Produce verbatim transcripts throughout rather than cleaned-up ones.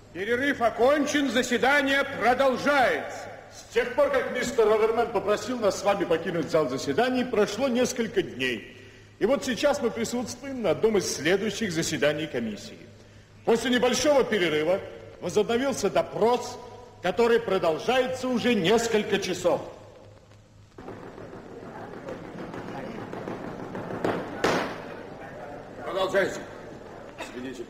Перерыв окончен, заседание продолжается. С тех пор, как мистер Овермен попросил нас с вами покинуть зал заседаний, прошло несколько дней. И вот сейчас мы присутствуем на одном из следующих заседаний комиссии. После небольшого перерыва возобновился допрос, который продолжается уже несколько часов. Продолжайте. Свидетель.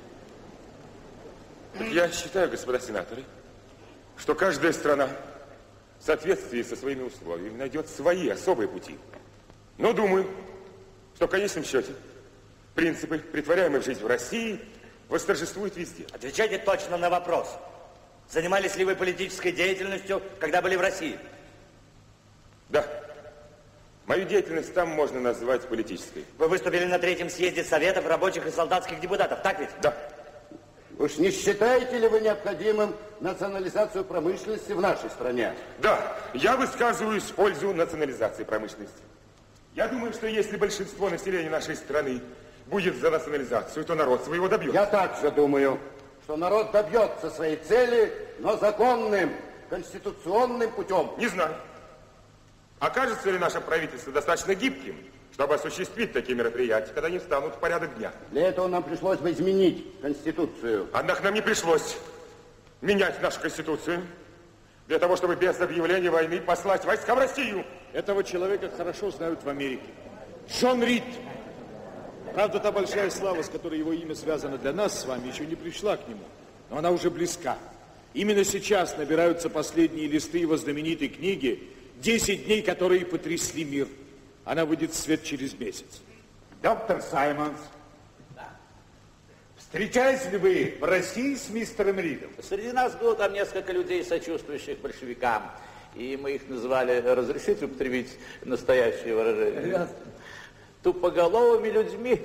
Я считаю, господа сенаторы, что каждая страна в соответствии со своими условиями найдет свои особые пути. Но думаю, что в конечном счете принципы, претворяемые в жизнь в России, восторжествуют везде. Отвечайте точно на вопрос. Занимались ли вы политической деятельностью, когда были в России? Да. Мою деятельность там можно назвать политической. Вы выступили на третьем съезде Советов рабочих и солдатских депутатов, так ведь? Да. Уж не считаете ли вы необходимым национализацию промышленности в нашей стране? Да, я высказываюсь в пользу национализации промышленности. Я думаю, что если большинство населения нашей страны будет за национализацию, то народ своего добьется. Я также думаю, что народ добьется своей цели, но законным, конституционным путем. Не знаю. Окажется ли наше правительство достаточно гибким, чтобы осуществить такие мероприятия, когда они встанут в порядок дня? Для этого нам пришлось бы изменить Конституцию. Однако нам не пришлось менять нашу Конституцию для того, чтобы без объявления войны послать войска в Россию. Этого человека хорошо знают в Америке. Джон Рид. Правда, та большая слава, с которой его имя связано для нас с вами, еще не пришла к нему. Но она уже близка. Именно сейчас набираются последние листы его знаменитой книги «Десять дней, которые потрясли мир». Она выйдет в свет через месяц. Доктор Саймонс, да. Встречались ли вы в России с мистером Ридом? Среди нас было там несколько людей, сочувствующих большевикам. И мы их называли, разрешите употребить настоящее выражение, тупоголовыми людьми.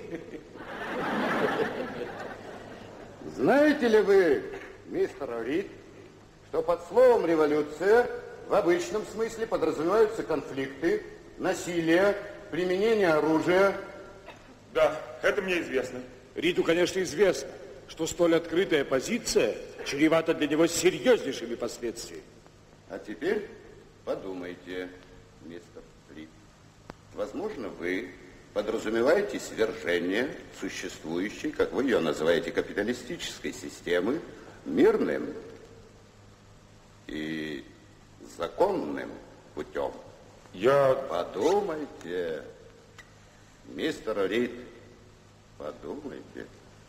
Знаете ли вы, мистер Рид, что под словом «революция» в обычном смысле подразумеваются конфликты, насилие, применение оружия? Да, это мне известно. Риду, конечно, известно, что столь открытая позиция чревата для него серьезнейшими последствиями. А теперь подумайте, мистер Рид. Возможно, вы подразумеваете свержение существующей, как вы ее называете, капиталистической системы мирным и законным путем. Я... Подумайте, мистер Рид, подумайте.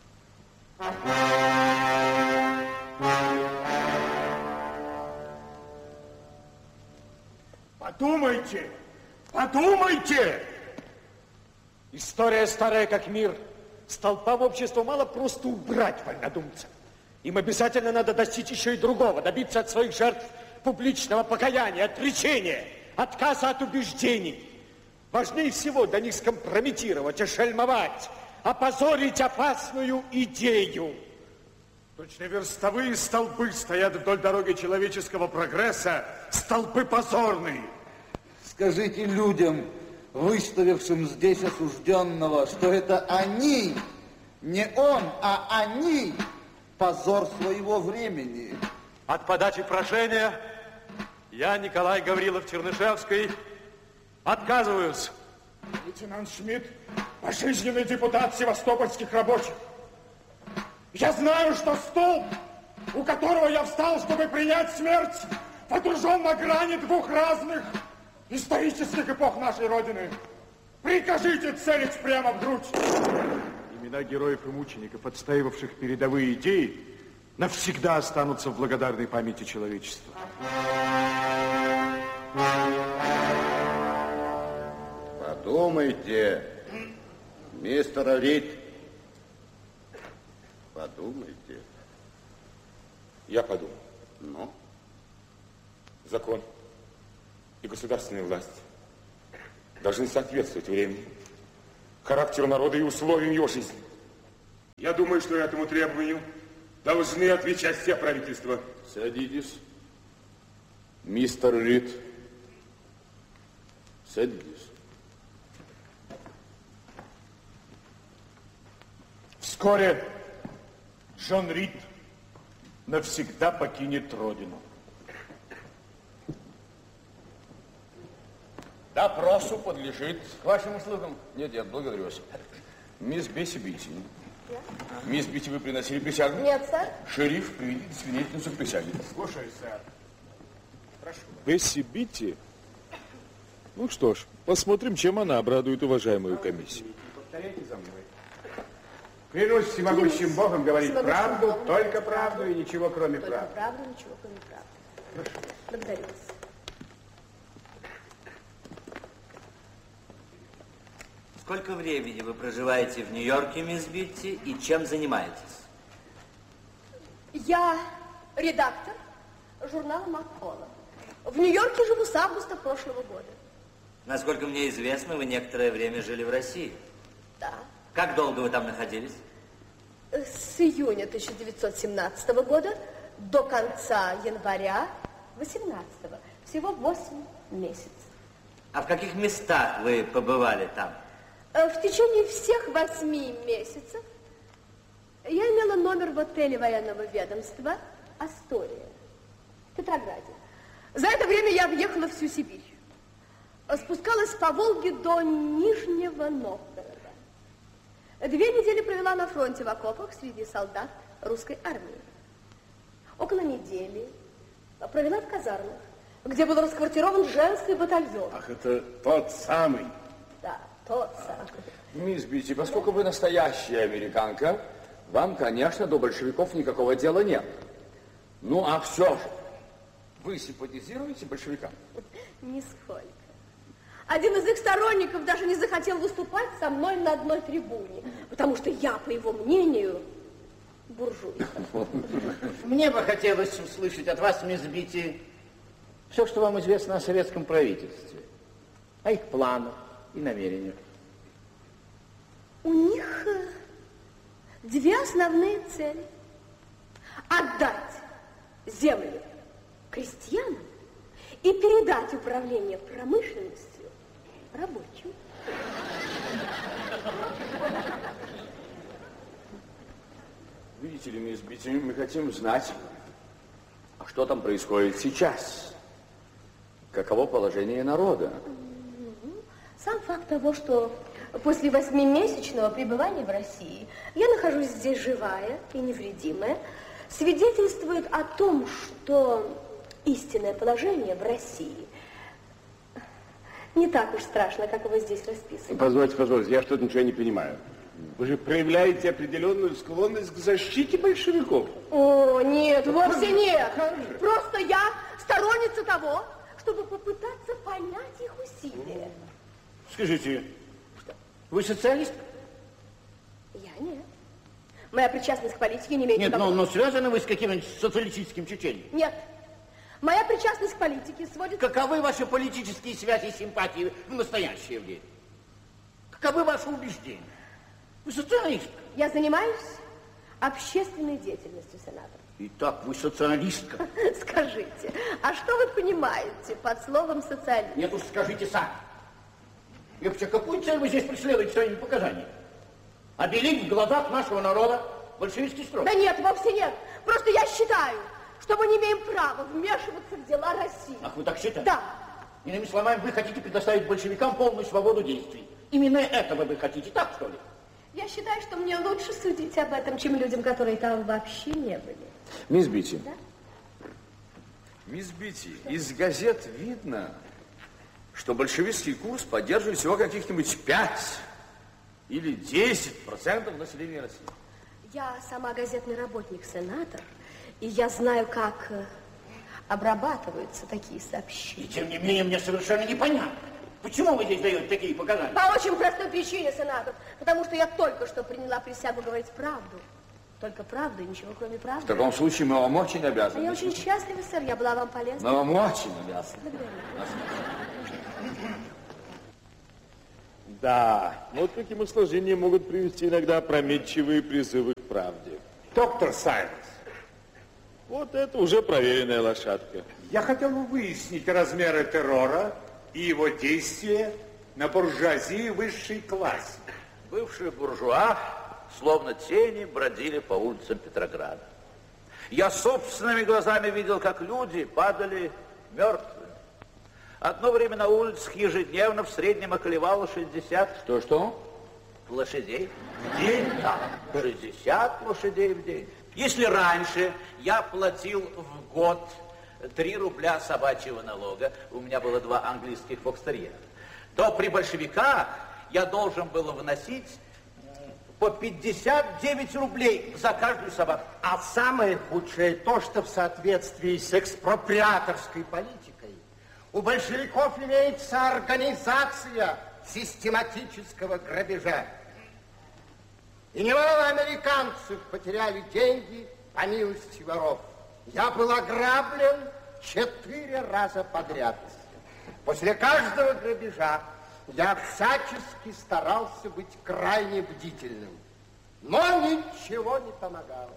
Подумайте, подумайте! История старая как мир. Столпам общества мало просто убрать вольнодумца. Им обязательно надо достичь еще и другого, добиться от своих жертв публичного покаяния, отречения, отказа от убеждений. Важнее всего для них скомпрометировать, ошельмовать, опозорить опасную идею. Точно верстовые столбы стоят вдоль дороги человеческого прогресса, столбы позорные. Скажите людям, выставившим здесь осужденного, что это они, не он, а они, позор своего времени. От подачи прошения я, Николай Гаврилов-Чернышевский, отказываюсь. Лейтенант Шмидт, пожизненный депутат севастопольских рабочих. Я знаю, что столб, у которого я встал, чтобы принять смерть, водружен на грани двух разных исторических эпох нашей Родины. Прикажите целить прямо в грудь. Имена героев и мучеников, отстаивавших передовые идеи, навсегда останутся в благодарной памяти человечества. Подумайте, мистер Рид, подумайте. Я подумал. Ну? Закон и государственная власть должны соответствовать времени, характеру народа и условиям его жизни. Я думаю, что этому требованию должны отвечать все правительства. Садитесь, мистер Рид. Садитесь. Вскоре Джон Рид навсегда покинет родину. Допросу подлежит... К вашим услугам. Нет, нет, благодарю вас. Мисс Бесси Битти. Я? Мисс Битти, вы приносили присягу? Нет, сэр. Шериф, приведите свидетельницу к присяге. Слушай, сэр. Прошу. Бесси Битти? Ну что ж, посмотрим, чем она обрадует уважаемую комиссию. Повторяйте за мной. Клянусь всемогущим Богом говорить правду, только правду и ничего кроме правды. Только правду, ничего кроме правды. Прошу. Благодарю вас. Сколько времени вы проживаете в Нью-Йорке, мисс Битти, и чем занимаетесь? Я редактор журнала «Маккола». В Нью-Йорке живу с августа прошлого года. Насколько мне известно, вы некоторое время жили в России. Да. Как долго вы там находились? С июня тысяча девятьсот семнадцатого года до конца января восемнадцатого. Всего восемь месяцев. А в каких местах вы побывали там? В течение всех восьми месяцев я имела номер в отеле военного ведомства «Астория» в Петрограде. За это время я объехала всю Сибирь. Спускалась по Волге до Нижнего Новгорода. Две недели провела на фронте в окопах среди солдат русской армии. Около недели провела в казармах, где был расквартирован женский батальон. Ах, это тот самый. Да, тот самый. Мисс Битти, поскольку вы настоящая американка, вам, конечно, до большевиков никакого дела нет. Ну, а все же, вы симпатизируете большевикам? Нисколько. Один из их сторонников даже не захотел выступать со мной на одной трибуне, потому что я, по его мнению, буржуйка. Мне бы хотелось услышать от вас, мисс Битти, все, что вам известно о советском правительстве, о их планах и намерениях. У них две основные цели. Отдать землю крестьянам и передать управление промышленностью рабочим. Видите ли, мисс Битти, мы хотим знать, что там происходит сейчас. Каково положение народа? Сам факт того, что после восьмимесячного пребывания в России я нахожусь здесь живая и невредимая, свидетельствует о том, что истинное положение в России не так уж страшно, как вы здесь расписываете. Позвольте, позвольте, я что-то ничего не понимаю. Вы же проявляете определенную склонность к защите большевиков. О, нет, вовсе нет. Просто я сторонница того, чтобы попытаться понять их усилия. Скажите, вы социалист? Я нет. Моя причастность к политике не имеет Нет, никакого... но, но связаны вы с каким-нибудь социалистическим течением? Нет. Моя причастность к политике сводится... Каковы ваши политические связи и симпатии в настоящее время? Каковы ваши убеждения? Вы социалист. Я занимаюсь общественной деятельностью, сенатор. Итак, вы социалистка. Скажите, а что вы понимаете под словом социализм? Нет уж, скажите сами. И вообще, какую цель вы здесь преследуете своими показаниями? Обелить в глазах нашего народа большевистский строй? Да нет, вовсе нет. Просто я считаю, что мы не имеем права вмешиваться в дела России. Ах, вы так считаете? Да. Иными словами, вы хотите предоставить большевикам полную свободу действий. Именно этого вы хотите, так что ли? Я считаю, что мне лучше судить об этом, чем людям, которые там вообще не были. Мисс Битти. Да? Мисс Битти, из газет видно, что большевистский курс поддерживает всего каких-нибудь пять или десять процентов населения России. Я сама газетный работник, сенатор, и я знаю, как обрабатываются такие сообщения. И тем не менее, мне совершенно непонятно, почему вы здесь даете такие показания? По очень простой причине, сенатор. Потому что я только что приняла присягу говорить правду. Только правду и ничего, кроме правды. В таком случае мы вам очень обязаны. А я очень счастлива, сэр, я была вам полезна. Мы вам очень обязаны. Благодарю. Да, вот таким осложнением могут привести иногда опрометчивые призывы к правде. Доктор Саймонс. Вот это уже проверенная лошадка. Я хотел бы выяснить размеры террора и его действия на буржуазии высшей классе. Бывшие буржуа, словно тени, бродили по улицам Петрограда. Я собственными глазами видел, как люди падали мертвыми. Одно время на улицах ежедневно в среднем околевало шестьдесят... Что-что? Лошадей в день? Да, шестьдесят лошадей в день. Если раньше я платил в год три рубля собачьего налога, у меня было два английских фокстерьера, то при большевиках я должен был вносить по пятьдесят девять рублей за каждую собаку. А самое худшее то, что в соответствии с экспроприаторской политикой у большевиков имеется организация систематического грабежа. И немало американцев потеряли деньги по милости воров. Я был ограблен четыре раза подряд. После каждого грабежа я всячески старался быть крайне бдительным. Но ничего не помогало.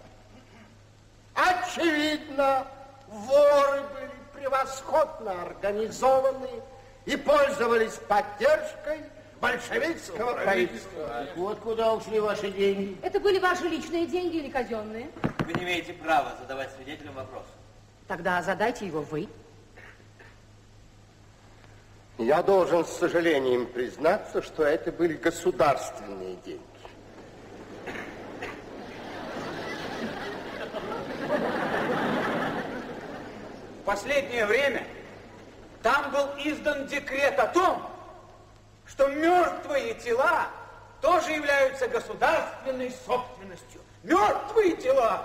Очевидно, воры были превосходно организованы и пользовались поддержкой большевистского правительства. Вот куда ушли ваши деньги? Это были ваши личные деньги или казенные? Вы не имеете права задавать свидетелям вопрос. Тогда задайте его вы. Я должен с сожалением признаться, что это были государственные деньги. В последнее время там был издан декрет о том, что мертвые тела тоже являются государственной собственностью. Мертвые тела!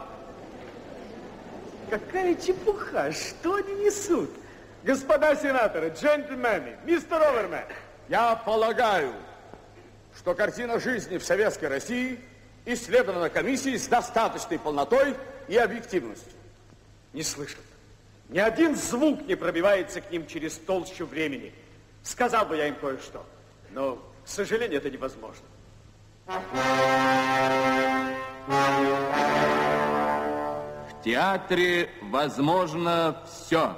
Какая чепуха, что они несут? Господа сенаторы, джентльмены, мистер Овермен, я полагаю, что картина жизни в Советской России исследована комиссией с достаточной полнотой и объективностью. Не слышат. Ни один звук не пробивается к ним через толщу времени. Сказал бы я им кое-что, но, к сожалению, это невозможно. В театре возможно все.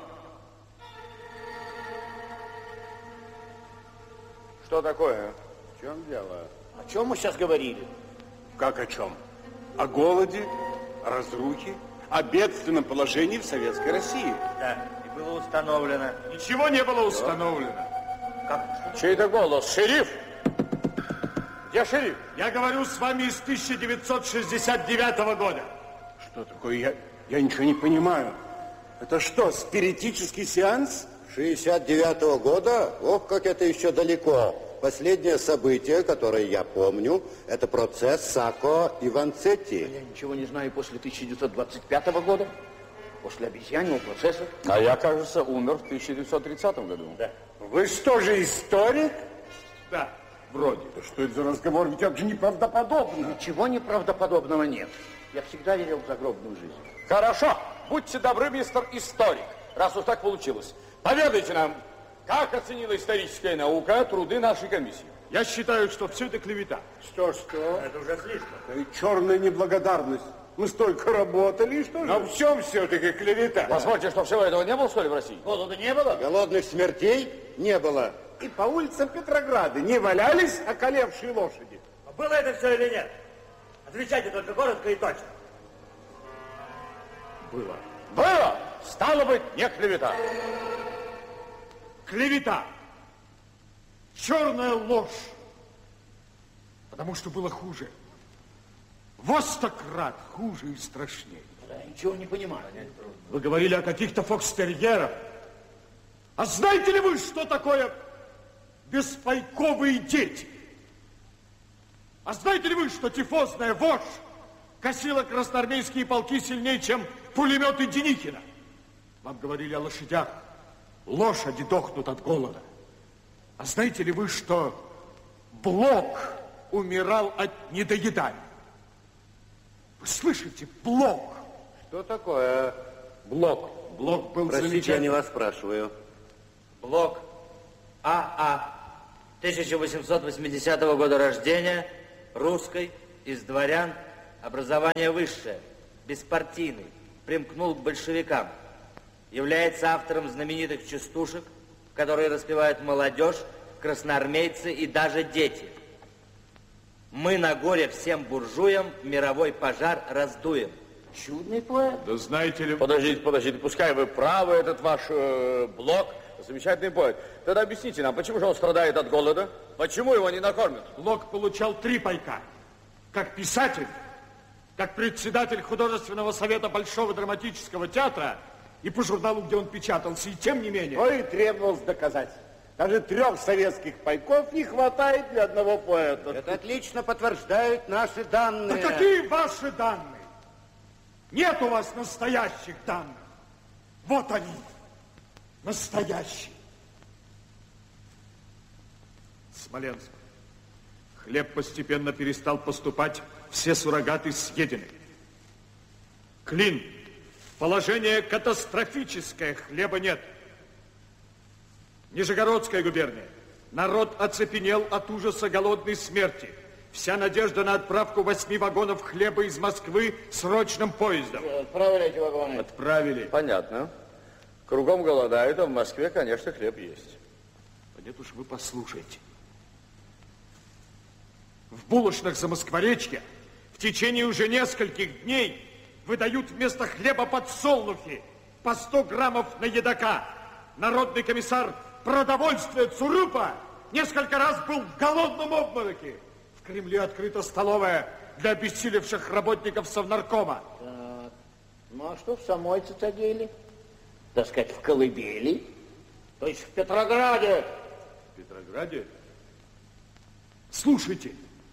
Что такое? В чем дело? О чем мы сейчас говорили? Как о чем? О голоде, о разрухе, о бедственном положении в Советской России. Да, и было установлено. Ничего не было установлено. Как? Чей-то голос. Шериф! Где шериф? Я говорю с вами из тысяча девятьсот шестьдесят девятого года. Что такое? Я, я ничего не понимаю. Это что, спиритический сеанс? шестьдесят девятого года? Ох, как это еще далеко. Последнее событие, которое я помню, это процесс Сако и Ванцетти. Я ничего не знаю после тысяча девятьсот двадцать пятого года, после обезьяньего процесса. А я, кажется, умер в тысяча девятьсот тридцатом году. Да. Вы что же, историк? Да, вроде. Да что это за разговор? Ведь это же неправдоподобно. Ничего неправдоподобного нет. Я всегда верил в загробную жизнь. Хорошо. Будьте добры, мистер историк, раз уж так получилось. Поведайте нам, как оценила историческая наука труды нашей комиссии? Я считаю, что все это клевета. Что, что? Это уже слишком. Это черная неблагодарность. Мы столько работали, и что же? Но в чем все-таки клевета? Позвольте, что всего этого не было, что ли, в России? Голода не было? Голодных смертей не было. И по улицам Петрограда не валялись околевшие лошади. Было это все или нет? Отвечайте только коротко и точно. Было. Было! Стало быть, не клевета. Клевета. Черная ложь. Потому что было хуже. Во сто крат хуже и страшнее. Я ничего не понимаю. Вы говорили о каких-то фокстерьерах. А знаете ли вы, что такое беспайковые дети? А знаете ли вы, что тифозная вошь косила красноармейские полки сильнее, чем пулеметы Деникина? Вам говорили о лошадях. Лошади дохнут от голода. А знаете ли вы, что Блок умирал от недоедания? Вы слышите? Блок. Что такое? Блок. Блок был Простите, замечательный. я не вас спрашиваю. Блок А А тысяча восемьсот восьмидесятого года рождения, русской, из дворян, образование высшее, беспартийный, примкнул к большевикам. Является автором знаменитых частушек, которые распевают молодежь, красноармейцы и даже дети. Мы на горе всем буржуям мировой пожар раздуем. Чудный поэт. Да знаете ли... Подождите, подождите, пускай вы правы, этот ваш э, Блок замечательный поэт. Тогда объясните нам, почему же он страдает от голода? Почему его не накормят? Блок получал три пайка. Как писатель, как председатель художественного совета Большого драматического театра и по журналу, где он печатался, и тем не менее... Ну и требовалось доказать. Даже трех советских пайков не хватает для одного поэта. Это отлично подтверждают наши данные. Да какие ваши данные? Нет у вас настоящих данных. Вот они, настоящие. Смоленск. Хлеб постепенно перестал поступать, все суррогаты съедены. Клин. Положение катастрофическое, хлеба нет. Нижегородская губерния. Народ оцепенел от ужаса голодной смерти. Вся надежда на отправку восьми вагонов хлеба из Москвы срочным поездом. Отправили эти вагоны? Отправили. Понятно. Кругом голодают, а в Москве, конечно, хлеб есть. Нет уж, вы послушайте. В булочных Замоскворечья в течение уже нескольких дней выдают вместо хлеба подсолнухи по сто граммов на едока. Народный комиссар продовольствия Цурупа несколько раз был в голодном обмороке. В Кремле открыта столовая для обессилевших работников Совнаркома. Так. Ну а что в самой цитадели? Так сказать, в колыбели? То есть в Петрограде? В Петрограде? Слушайте.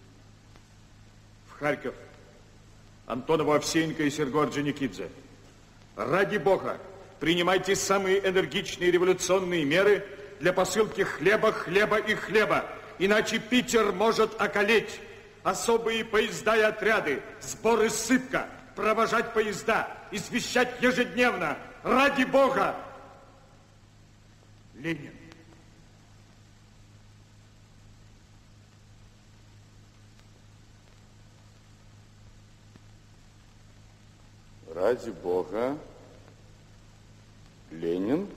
В Харьков. Антонова, Овсеенко и Серго Орджоникидзе. Ради Бога, принимайте самые энергичные революционные меры для посылки хлеба, хлеба и хлеба. Иначе Питер может околеть. Особые поезда и отряды, сборы сыпка, провожать поезда, извещать ежедневно. Ради Бога! Ленин. Ради Бога, Ленин.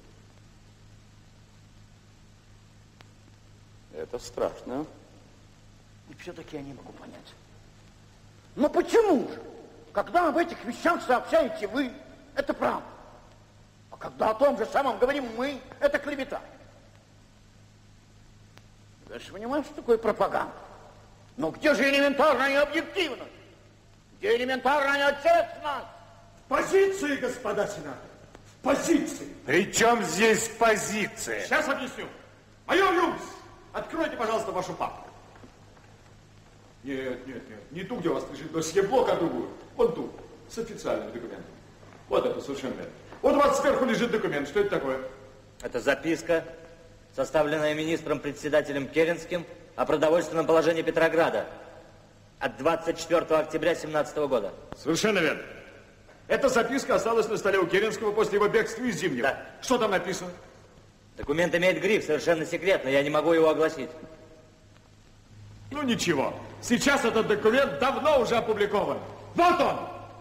Это страшно. И все-таки я не могу понять. Но почему же, когда об этих вещах сообщаете вы, это правда, а когда о том же самом говорим мы, это клевета? Я же понимаю, что такое пропаганда. Но где же элементарная объективность? Где элементарная ответственность? Позиции, господа сенаторы, позиции. При чем здесь позиция? Сейчас объясню. Майор Юмс, откройте, пожалуйста, вашу папку. Нет, нет, нет, не ту, где у вас лежит досье Блок, а другую. Вон ту, с официальным документом. Вот это совершенно верно. Вот у вас сверху лежит документ. Что это такое? Это записка, составленная министром-председателем Керенским о продовольственном положении Петрограда от двадцать четвёртого октября семнадцатого года. Совершенно верно. Эта записка осталась на столе у Керенского после его бегства из Зимнего. Да. Что там написано? Документ имеет гриф, совершенно секретно, я не могу его огласить. Ну ничего, сейчас этот документ давно уже опубликован. Вот он!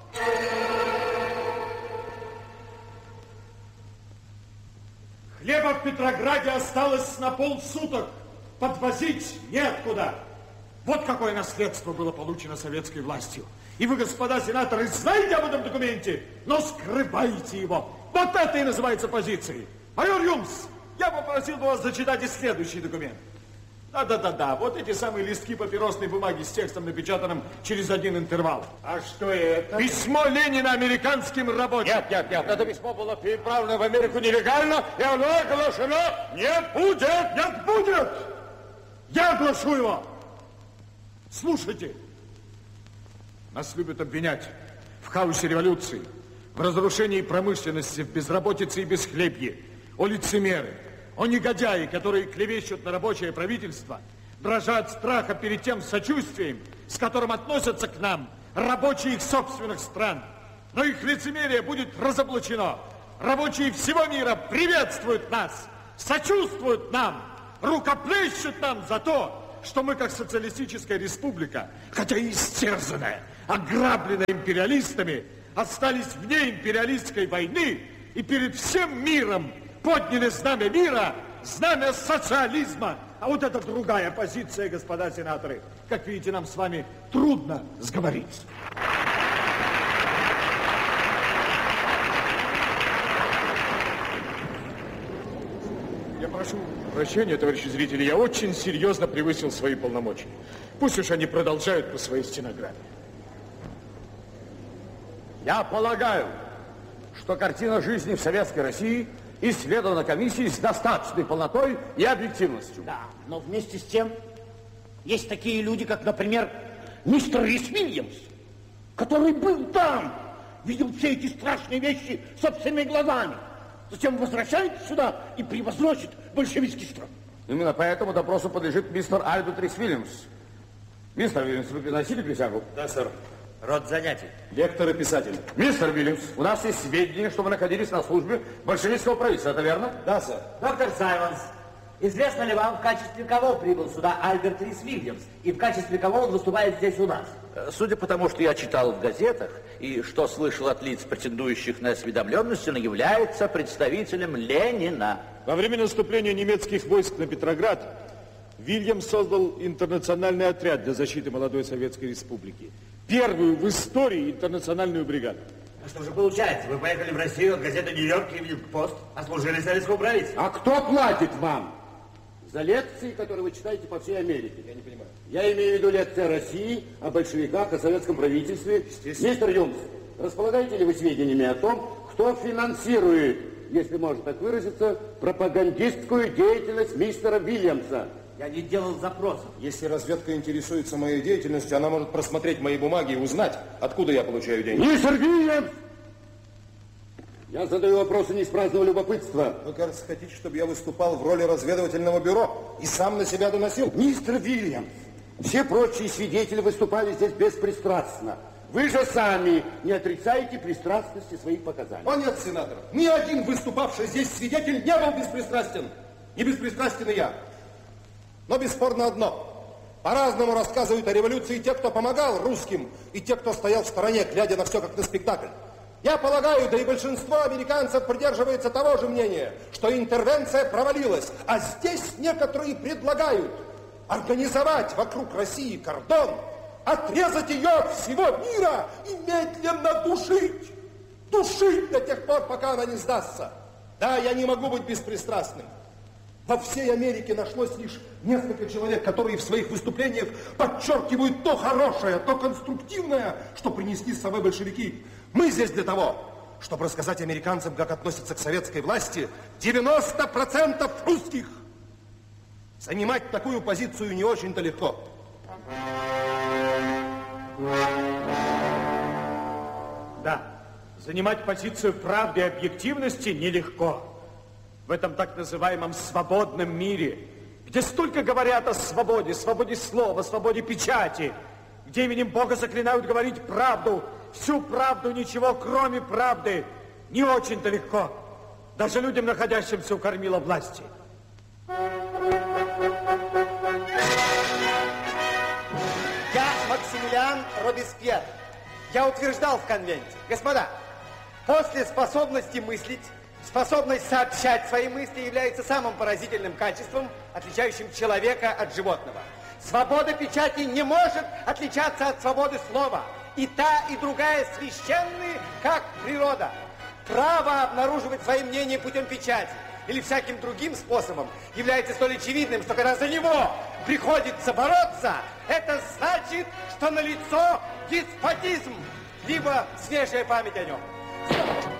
Хлеба в Петрограде осталось на полсуток. Подвозить неоткуда. Вот какое наследство было получено советской властью. И вы, господа сенаторы, знаете об этом документе, но скрываете его. Вот это и называется позицией. Майор Юмс, я попросил бы вас зачитать и следующий документ. Да-да-да-да, вот эти самые листки папиросной бумаги с текстом, напечатанным через один интервал. А что это? Письмо Ленина американским рабочим. Нет, нет, нет, это письмо было переправлено в Америку нелегально, и оно оглашено не будет! Нет, будет! Я оглашу его! Слушайте, нас любят обвинять в хаосе революции, в разрушении промышленности, в безработице и бесхлебье, о лицемеры, о негодяи, которые клевещут на рабочее правительство, дрожа от страха перед тем сочувствием, с которым относятся к нам рабочие их собственных стран. Но их лицемерие будет разоблачено. Рабочие всего мира приветствуют нас, сочувствуют нам, рукоплещут нам за то, что мы, как социалистическая республика, хотя и истерзанная, ограбленная империалистами, остались вне империалистской войны и перед всем миром подняли знамя мира, знамя социализма. А вот это другая позиция, господа сенаторы. Как видите, нам с вами трудно сговориться. Прошу прощения, товарищи зрители, я очень серьезно превысил свои полномочия. Пусть уж они продолжают по своей стенограмме. Я полагаю, что картина жизни в Советской России исследована комиссией с достаточной полнотой и объективностью. Да, но вместе с тем есть такие люди, как, например, мистер Рис Вильямс, который был там, видел все эти страшные вещи собственными глазами, затем возвращается сюда и превозносит большевистский строй. Именно поэтому допросу подлежит мистер Альберт Рис Вильямс. Мистер Вильямс, вы приносили присягу? Да, сэр. Род занятий. Лектор и писатель. Мистер Вильямс, у нас есть сведения, что вы находились на службе большевистского правительства, это верно? Да, сэр. Доктор Саймонс, известно ли вам, в качестве кого прибыл сюда Альберт Рис Вильямс и в качестве кого он выступает здесь у нас? Судя по тому, что я читал в газетах и что слышал от лиц, претендующих на осведомленность, он является представителем Ленина. Во время наступления немецких войск на Петроград Вильямс создал интернациональный отряд для защиты молодой Советской Республики. Первую в истории интернациональную бригаду. А что же получается? Вы поехали в Россию от газеты «Нью-Йорк» и «Пост», а служили советскому правительству. А кто платит вам за лекции, которые вы читаете по всей Америке? Я не понимаю. Я имею в виду лекции о России, о большевиках, о советском правительстве. Мистер Юмс, располагаете ли вы сведениями о том, кто финансирует, если можно так выразиться, пропагандистскую деятельность мистера Вильямса? Я не делал запросов. Если разведка интересуется моей деятельностью, она может просмотреть мои бумаги и узнать, откуда я получаю деньги. Мистер Вильямс! Я задаю вопросы не из праздного любопытства. Вы, кажется, хотите, чтобы я выступал в роли разведывательного бюро и сам на себя доносил? Мистер Вильямс, все прочие свидетели выступали здесь беспристрастно. Вы же сами не отрицаете пристрастности своих показаний. О нет, сенатор, ни один выступавший здесь свидетель не был беспристрастен. Не беспристрастен и я. Но бесспорно одно. По-разному рассказывают о революции те, кто помогал русским, и те, кто стоял в стороне, глядя на все как на спектакль. Я полагаю, да и большинство американцев придерживается того же мнения, что интервенция провалилась, а здесь некоторые предлагают организовать вокруг России кордон, отрезать ее от всего мира и медленно душить. Душить до тех пор, пока она не сдастся. Да, я не могу быть беспристрастным. Во всей Америке нашлось лишь несколько человек, которые в своих выступлениях подчеркивают то хорошее, то конструктивное, что принесли с собой большевики. Мы здесь для того, чтобы рассказать американцам, как относятся к советской власти девяносто процентов русских. Занимать такую позицию не очень-то легко. Да, занимать позицию правды и объективности нелегко. В этом так называемом свободном мире, где столько говорят о свободе, свободе слова, свободе печати, где именем Бога заклинают говорить правду, всю правду, ничего кроме правды, не очень-то легко, даже людям, находящимся у кормила власти. Я Максимилиан Робеспьер. Я утверждал в конвенте, господа, после способности мыслить, способность сообщать свои мысли является самым поразительным качеством, отличающим человека от животного. Свобода печати не может отличаться от свободы слова. И та, и другая священны, как природа. Право обнаруживать свои мнения путем печати или всяким другим способом является столь очевидным, что когда за него приходится бороться, это значит, что налицо деспотизм, либо свежая память о нем.